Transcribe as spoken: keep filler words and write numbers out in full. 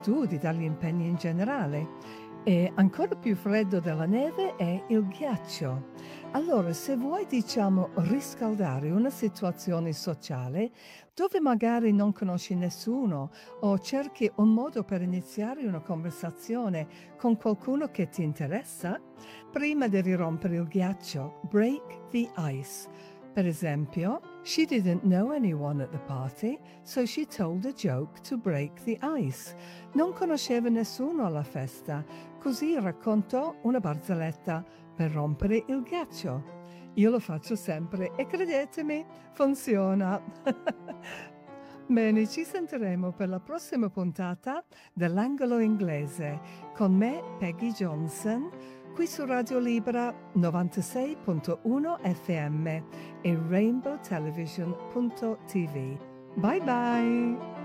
studi, dagli impegni in generale. E ancora più freddo della neve è il ghiaccio. Allora, se vuoi, diciamo, riscaldare una situazione sociale dove magari non conosci nessuno o cerchi un modo per iniziare una conversazione con qualcuno che ti interessa, prima devi rompere il ghiaccio, break the ice. Per esempio, she didn't know anyone at the party, so she told a joke to break the ice. Non conosceva nessuno alla festa, così raccontò una barzelletta per rompere il ghiaccio. Io lo faccio sempre e credetemi, funziona. Bene, ci sentiremo per la prossima puntata dell'Angolo Inglese con me, Peggy Johnson, qui su Radio Libera novantasei punto uno F M e rainbow television punto t v. Bye bye!